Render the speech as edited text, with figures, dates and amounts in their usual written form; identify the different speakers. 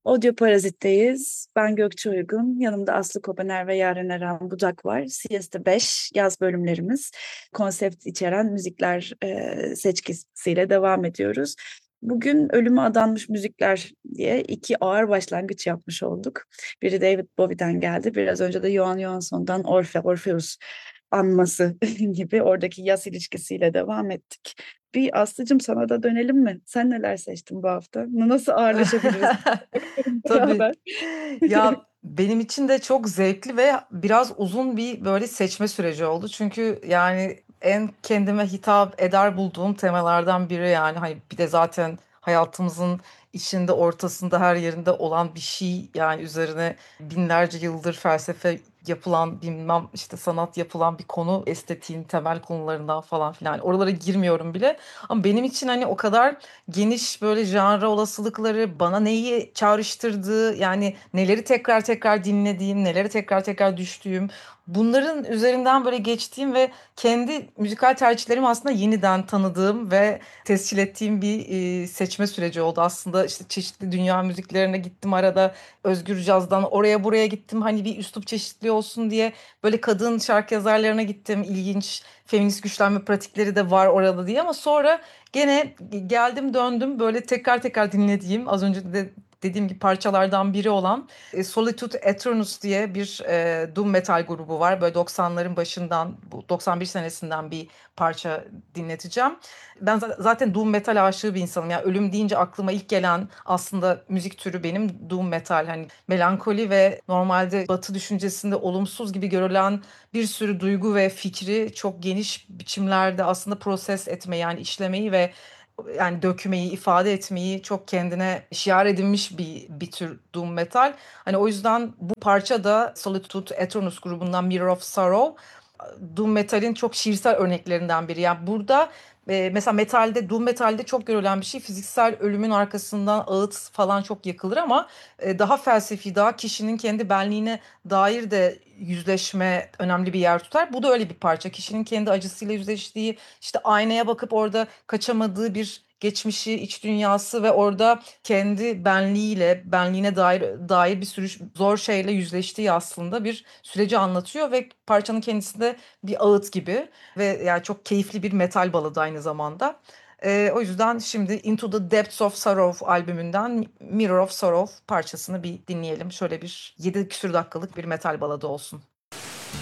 Speaker 1: Audio Parazit'teyiz. Ben Gökçe Uygun. Yanımda Aslı Kopaner ve Yaren Eren Budak var. Siesta 5 yaz bölümlerimiz. Konsept içeren müzikler seçkisiyle devam ediyoruz. Bugün ölüme adanmış müzikler diye iki ağır başlangıç yapmış olduk. Biri David Bowie'den geldi. Biraz önce de Johan Johansson'dan Orpheus anması gibi oradaki yaz ilişkisiyle devam ettik. Bir Aslı'cım sana da dönelim mi? Sen neler seçtin bu hafta? Nasıl ağırlaşabiliriz
Speaker 2: Tabii.
Speaker 1: beraber?
Speaker 2: Ya benim için de çok zevkli ve biraz uzun bir böyle seçme süreci oldu. Çünkü yani en kendime hitap eder bulduğum temalardan biri yani hani bir de zaten hayatımızın içinde ortasında her yerinde olan bir şey yani üzerine binlerce yıldır felsefe yapılan bilmem işte sanat yapılan bir konu estetiğin temel konularından falan filan. Yani oralara girmiyorum bile ama benim için hani o kadar geniş böyle janra olasılıkları bana neyi çağrıştırdığı yani neleri tekrar tekrar dinlediğim, neleri tekrar tekrar düştüğüm bunların üzerinden böyle geçtiğim ve kendi müzikal tercihlerimi aslında yeniden tanıdığım ve tescil ettiğim bir seçme süreci oldu. Aslında işte çeşitli dünya müziklerine gittim arada özgür cazdan oraya buraya gittim hani bir üslup çeşitli olsun diye böyle kadın şarkı yazarlarına gittim. İlginç feminist güçlenme pratikleri de var orada diye ama sonra gene geldim döndüm böyle tekrar tekrar dinlediğim az önce de dediğim gibi parçalardan biri olan Solitude Eternus diye bir doom metal grubu var. Böyle 90'ların başından bu 91 senesinden bir parça dinleteceğim. Ben zaten doom metal aşığı bir insanım. Yani ölüm deyince aklıma ilk gelen aslında müzik türü benim doom metal. Hani melankoli ve normalde Batı düşüncesinde olumsuz gibi görülen bir sürü duygu ve fikri çok geniş biçimlerde aslında proses etmeyi yani işlemeyi ve yani dökmeyi, ifade etmeyi çok kendine şiar edinmiş bir tür doom metal. Hani o yüzden bu parça da Solitude Eternus grubundan Mirror of Sorrow doom metal'in çok şiirsel örneklerinden biri. Yani burada mesela metalde, doom metalde çok görülen bir şey fiziksel ölümün arkasından ağıt falan çok yakılır ama daha felsefi, daha kişinin kendi benliğine dair de yüzleşme önemli bir yer tutar. Bu da öyle bir parça. Kişinin kendi acısıyla yüzleştiği, işte aynaya bakıp orada kaçamadığı bir geçmişi, iç dünyası ve orada kendi benliğiyle, benliğine dair bir sürü zor şeyle yüzleştiği aslında bir süreci anlatıyor ve parçanın kendisi de bir ağıt gibi ve yani çok keyifli bir metal baladı aynı zamanda. O yüzden şimdi Into the Depths of Sorrow albümünden Mirror of Sorrow parçasını bir dinleyelim. Şöyle bir 7 küsür dakikalık bir metal baladı olsun.